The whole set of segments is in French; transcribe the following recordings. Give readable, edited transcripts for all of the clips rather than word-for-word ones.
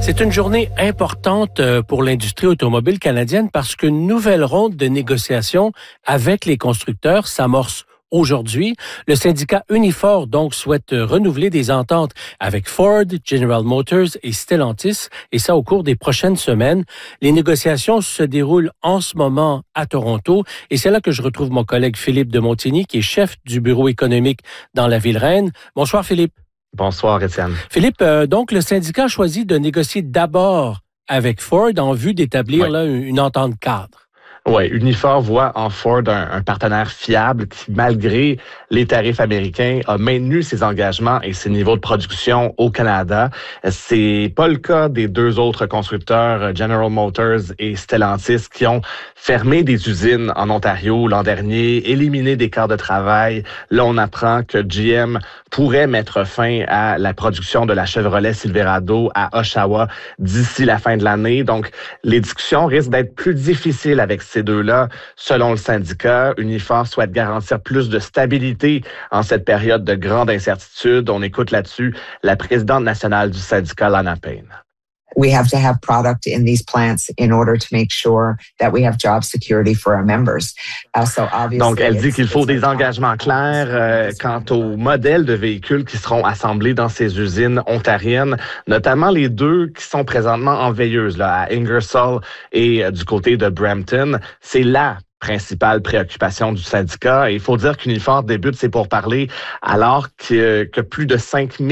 C'est une journée importante pour l'industrie automobile canadienne parce qu'une nouvelle ronde de négociations avec les constructeurs s'amorce aujourd'hui. Le syndicat Unifor, donc, souhaite renouveler des ententes avec Ford, General Motors et Stellantis, et ça au cours des prochaines semaines. Les négociations se déroulent en ce moment à Toronto, et c'est là que je retrouve mon collègue Philippe de Montigny, qui est chef du bureau économique dans la ville reine. Bonsoir, Philippe. Bonsoir, Étienne. Philippe, donc le syndicat a choisi de négocier d'abord avec Ford en vue d'établir là, une entente cadre. Oui, Unifor voit en Ford un partenaire fiable qui, malgré les tarifs américains, a maintenu ses engagements et ses niveaux de production au Canada. C'est pas le cas des deux autres constructeurs, General Motors et Stellantis, qui ont fermé des usines en Ontario l'an dernier, éliminé des quarts de travail. Là, on apprend que GM pourrait mettre fin à la production de la Chevrolet Silverado à Oshawa d'ici la fin de l'année. Donc, les discussions risquent d'être plus difficiles avec ces deux-là. Selon le syndicat, Unifor souhaite garantir plus de stabilité en cette période de grande incertitude. On écoute là-dessus la présidente nationale du syndicat, Lana Payne. We have to have product in these plants in order to make sure that we have job security for our members. Donc, elle dit qu'il faut des engagements clairs quant aux modèles de véhicules qui seront assemblés dans ces usines ontariennes, notamment les deux qui sont présentement en veilleuse, là, à Ingersoll et du côté de Brampton. C'est la principale préoccupation du syndicat. Et il faut dire qu'Unifor débute ses pourparlers alors que plus de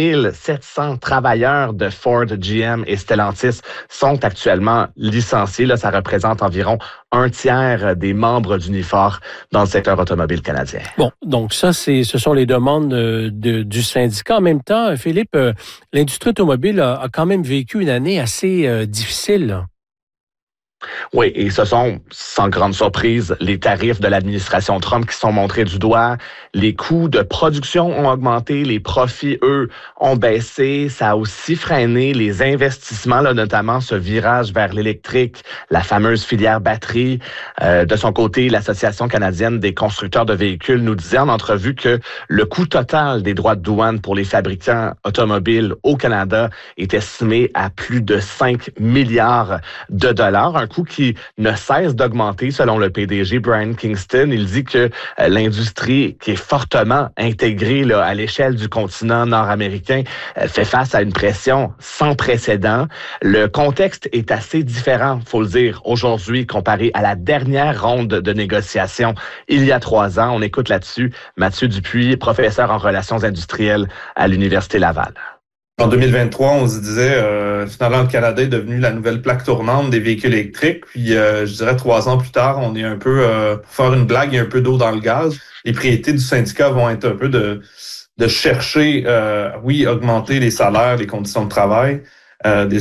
5700 travailleurs de Ford, GM et Stellantis sont actuellement licenciés. Là, ça représente environ un tiers des membres d'Unifor dans le secteur automobile canadien. Bon, donc ça, ce sont les demandes du syndicat. En même temps, Philippe, l'industrie automobile a quand même vécu une année assez difficile, là. Oui, et ce sont, sans grande surprise, les tarifs de l'administration Trump qui sont montrés du doigt. Les coûts de production ont augmenté, les profits, eux, ont baissé. Ça a aussi freiné les investissements, là, notamment ce virage vers l'électrique, la fameuse filière batterie. De son côté, l'Association canadienne des constructeurs de véhicules nous disait en entrevue que le coût total des droits de douane pour les fabricants automobiles au Canada est estimé à plus de 5 milliards de dollars. Un coût qui ne cesse d'augmenter selon le PDG Brian Kingston. Il dit que l'industrie qui est fortement intégrée là, à l'échelle du continent nord-américain fait face à une pression sans précédent. Le contexte est assez différent, faut le dire, aujourd'hui comparé à la dernière ronde de négociations il y a 3 ans. On écoute là-dessus Mathieu Dupuis, professeur en relations industrielles à l'Université Laval. En 2023, on se disait, finalement, le Canada est devenu la nouvelle plaque tournante des véhicules électriques. Puis, je dirais 3 ans plus tard, on est un peu, pour faire une blague, il y a un peu d'eau dans le gaz. Les priorités du syndicat vont être un peu de chercher, augmenter les salaires, les conditions de travail, des